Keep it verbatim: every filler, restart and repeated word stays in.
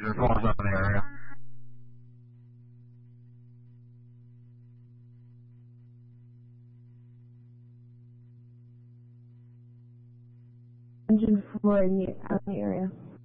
Roger, falls up in the area. Engine four in the, out in the area.